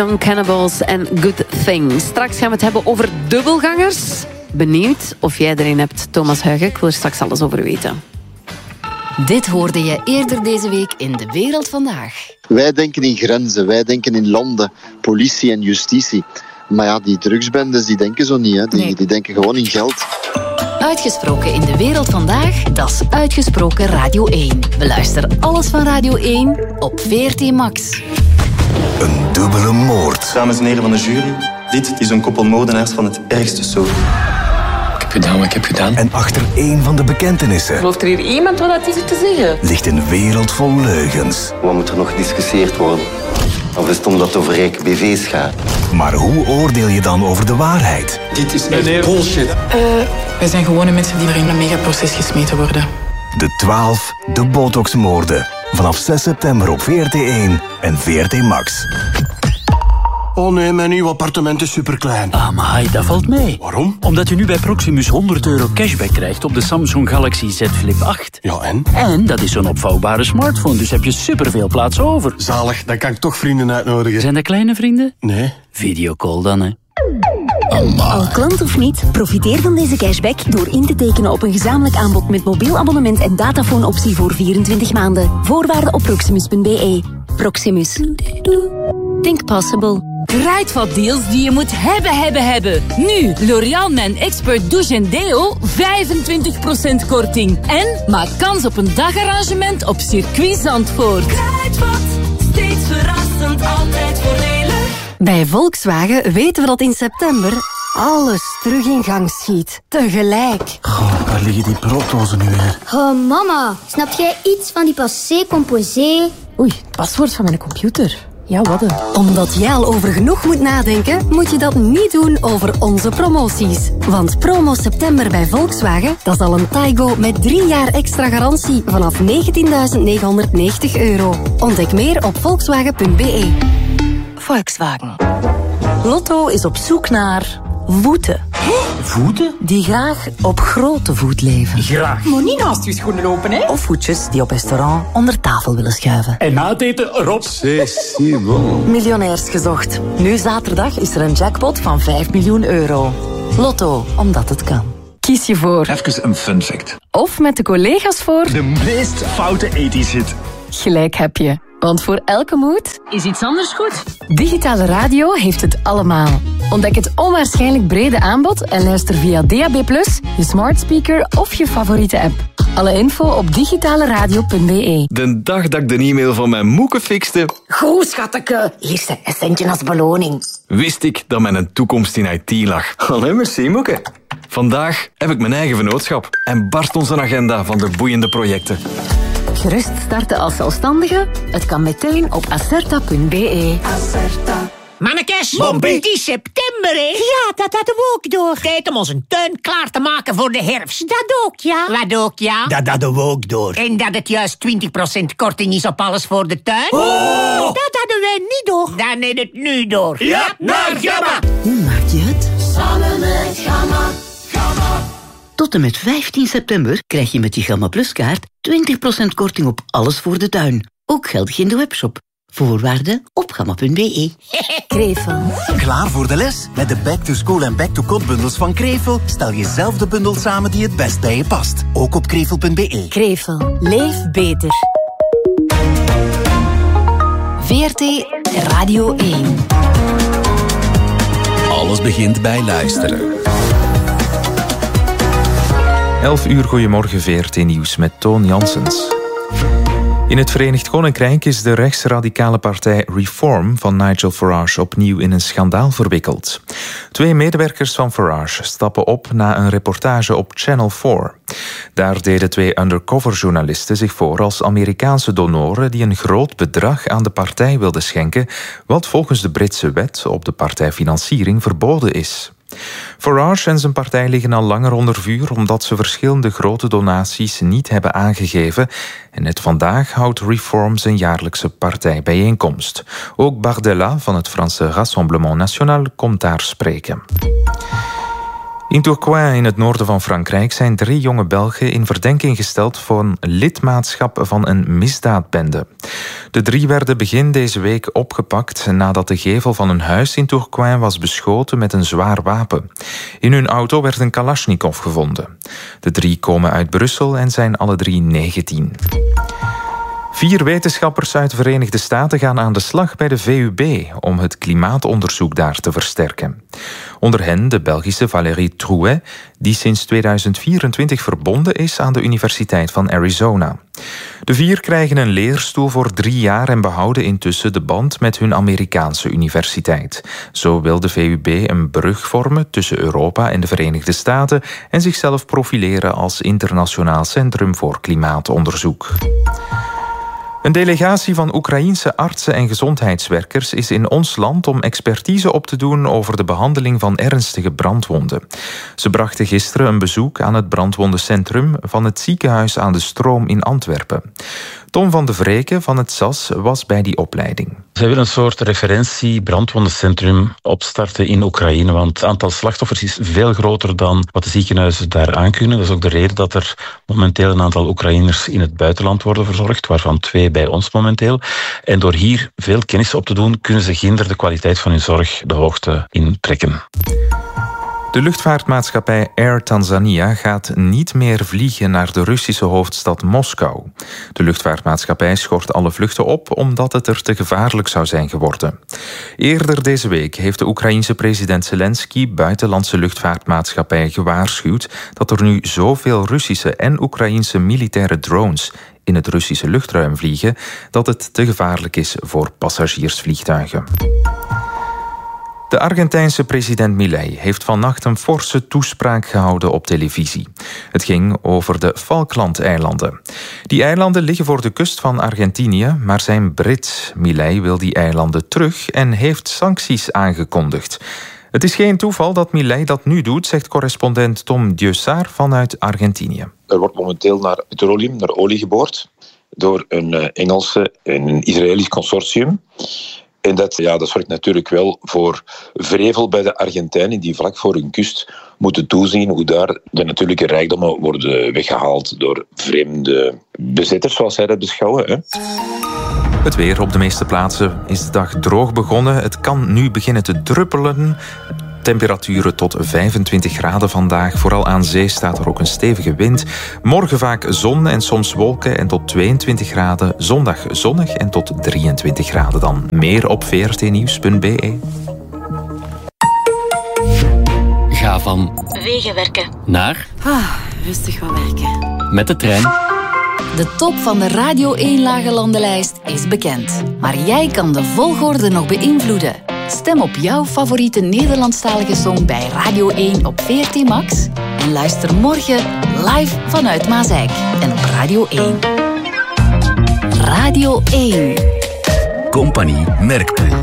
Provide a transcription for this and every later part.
Young Cannibals en Good Thing. Straks gaan we het hebben over dubbelgangers. Benieuwd of jij er een hebt, Thomas Huygen. Ik wil er straks alles over weten. Dit hoorde je eerder deze week in De Wereld Vandaag. Wij denken in grenzen, wij denken in landen, politie en justitie. Maar ja, die drugsbendes die denken zo niet. Hè. Die denken gewoon in geld. Uitgesproken in De Wereld Vandaag, dat is Uitgesproken Radio 1. Beluister alles van Radio 1 op VRT Max. Een dubbele moord. Dames en heren van de jury, dit is een koppel moordenaars van het ergste soort. Ik heb gedaan wat ik heb gedaan. En achter één van de bekentenissen... Gelooft er hier iemand wat hij heeft te zeggen? ...ligt een wereld vol leugens. Wat moet er nog gediscussieerd worden? Of is het omdat het over rijke BV's gaat? Maar hoe oordeel je dan over de waarheid? Dit is echt bullshit. Wij zijn gewone mensen die in een megaproces gesmeten worden. De 12, de Botox-moorden. Vanaf 6 september op VRT1 en VRT Max. Oh nee, mijn nieuw appartement is superklein. Ah, maar dat valt mee. Waarom? Omdat u nu bij Proximus €100 cashback krijgt op de Samsung Galaxy Z Flip 8. Ja, en? En dat is zo'n opvouwbare smartphone, dus heb je superveel plaats over. Zalig, dan kan ik toch vrienden uitnodigen. Zijn dat kleine vrienden? Nee. Videocall dan, hè. Al klant of niet, profiteer van deze cashback door in te tekenen op een gezamenlijk aanbod met mobiel abonnement en datafoonoptie voor 24 maanden. Voorwaarden op proximus.be. Proximus. Think possible. Kruidvatdeals die je moet hebben. Nu, L'Oréal Men Expert Douche en Deo, 25% korting. En maak kans op een dagarrangement op Circuit Zandvoort. Kruidvat, steeds verrassend, altijd voordelig. Bij Volkswagen weten we dat in september alles terug in gang schiet. Tegelijk. Goh, waar liggen die brooddozen nu weer? Oh, mama, snap jij iets van die passé composé? Oei, het paswoord van mijn computer. Ja, wat een. Omdat jij al over genoeg moet nadenken, moet je dat niet doen over onze promoties. Want promo september bij Volkswagen, dat is al een Taigo met 3 jaar extra garantie vanaf €19.990. Ontdek meer op volkswagen.be. Volkswagen. Lotto is op zoek naar voeten. Voeten? Die graag op grote voet leven. Graag. Moet niet naast je schoenen lopen, hè? Of voetjes die op restaurant onder tafel willen schuiven. En na het eten, Rob. Miljonairs gezocht. Nu zaterdag is er een jackpot van €5 miljoen. Lotto, omdat het kan. Kies je voor. Even een fun fact. Of met de collega's voor. De meest foute 80's hit. Gelijk heb je. Want voor elke moed Is iets anders goed? Digitale radio heeft het allemaal. Ontdek het onwaarschijnlijk brede aanbod en luister via DAB+, je smart speaker of je favoriete app. Alle info op digitaleradio.be. De dag dat ik de e-mail van mijn moeke fixte... Goed, schatteke. Hier een centje als beloning. Wist ik dat mijn toekomst in IT lag. Allee, merci, moeke. Vandaag heb ik mijn eigen vennootschap en barst onze agenda van de boeiende projecten. Gerust starten als zelfstandige? Het kan meteen op acerta.be. Acerta. Mannekes, Bombie. het is september, hè? Ja, dat hadden we ook door. Tijd om onze tuin klaar te maken voor de herfst. Dat ook, ja. Wat ook, ja? Dat hadden we ook door. En dat het juist 20% korting is op alles voor de tuin? Oh! Dat hadden wij niet door. Dan neem het nu door. Ja, naar Gamma. Hoe maak je het? Samen met Gamma. Gamma. Tot en met 15 september krijg je met je Gamma Plus kaart 20% korting op alles voor de tuin. Ook geldig in de webshop. Voorwaarden op gamma.be. Krevel. Klaar voor de les? Met de Back to School en Back to Code bundels van Krevel stel je zelf de bundel samen die het best bij je past. Ook op krevel.be. Krevel. Leef beter. VRT Radio 1. Alles begint bij luisteren. 11 uur, goedemorgen, VRT Nieuws met Toon Janssens. In het Verenigd Koninkrijk is de rechtsradicale partij Reform van Nigel Farage opnieuw in een schandaal verwikkeld. 2 medewerkers van Farage stappen op na een reportage op Channel 4. Daar deden 2 undercover-journalisten zich voor als Amerikaanse donoren die een groot bedrag aan de partij wilden schenken, wat volgens de Britse wet op de partijfinanciering verboden is. Farage en zijn partij liggen al langer onder vuur omdat ze verschillende grote donaties niet hebben aangegeven. En net vandaag houdt Reform zijn jaarlijkse partijbijeenkomst. Ook Bardella van het Franse Rassemblement National komt daar spreken. In Tourcoing in het noorden van Frankrijk zijn 3 jonge Belgen in verdenking gesteld voor lidmaatschap van een misdaadbende. De 3 werden begin deze week opgepakt nadat de gevel van een huis in Tourcoing was beschoten met een zwaar wapen. In hun auto werd een Kalashnikov gevonden. De 3 komen uit Brussel en zijn alle 3 19. 4 wetenschappers uit de Verenigde Staten gaan aan de slag bij de VUB om het klimaatonderzoek daar te versterken. Onder hen de Belgische Valérie Trouet, die sinds 2024 verbonden is aan de Universiteit van Arizona. De 4 krijgen een leerstoel voor 3 jaar en behouden intussen de band met hun Amerikaanse universiteit. Zo wil de VUB een brug vormen tussen Europa en de Verenigde Staten en zichzelf profileren als internationaal centrum voor klimaatonderzoek. Een delegatie van Oekraïense artsen en gezondheidswerkers is in ons land om expertise op te doen over de behandeling van ernstige brandwonden. Ze brachten gisteren een bezoek aan het brandwondencentrum van het ziekenhuis aan de Stroom in Antwerpen. Tom van de Vreken van het SAS was bij die opleiding. Zij willen een soort referentie brandwondencentrum opstarten in Oekraïne, want het aantal slachtoffers is veel groter dan wat de ziekenhuizen daar aankunnen. Dat is ook de reden dat er momenteel een aantal Oekraïners in het buitenland worden verzorgd, waarvan 2 bij ons momenteel. En door hier veel kennis op te doen, kunnen ze ginder de kwaliteit van hun zorg de hoogte intrekken. De luchtvaartmaatschappij Air Tanzania gaat niet meer vliegen naar de Russische hoofdstad Moskou. De luchtvaartmaatschappij schort alle vluchten op omdat het er te gevaarlijk zou zijn geworden. Eerder deze week heeft de Oekraïense president Zelensky buitenlandse luchtvaartmaatschappijen gewaarschuwd dat er nu zoveel Russische en Oekraïense militaire drones in het Russische luchtruim vliegen dat het te gevaarlijk is voor passagiersvliegtuigen. De Argentijnse president Milei heeft vannacht een forse toespraak gehouden op televisie. Het ging over de Falklandeilanden. Die eilanden liggen voor de kust van Argentinië, maar zijn Brits. Milei wil die eilanden terug en heeft sancties aangekondigd. Het is geen toeval dat Milei dat nu doet, zegt correspondent Tom Dieussaert vanuit Argentinië. Er wordt momenteel naar petroleum, naar olie geboord door een Engelse en een Israëlisch consortium. En dat zorgt natuurlijk wel voor vrevel bij de Argentijnen die vlak voor hun kust moeten toezien hoe daar de natuurlijke rijkdommen worden weggehaald door vreemde bezitters, zoals zij dat beschouwen. Hè. Het weer op de meeste plaatsen is de dag droog begonnen. Het kan nu beginnen te druppelen. Temperaturen tot 25 graden vandaag. Vooral aan zee staat er ook een stevige wind. Morgen vaak zon en soms wolken en tot 22 graden. Zondag zonnig en tot 23 graden dan. Meer op vrtnieuws.be. Ga van wegenwerken naar rustig gaan werken. Met de trein. De top van de Radio 1 Lage Landenlijst is bekend. Maar jij kan de volgorde nog beïnvloeden. Stem op jouw favoriete Nederlandstalige song bij Radio 1 op VRT Max. En luister morgen live vanuit Maasijk en op Radio 1. Radio 1. Compagnie Merkpoel.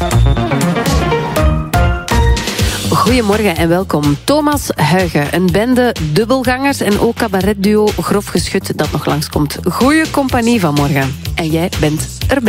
Goedemorgen en welkom. Thomas Huygen, een bende dubbelgangers en ook cabaretduo Grof Geschut dat nog langskomt. Goeie compagnie vanmorgen. En jij bent erbij.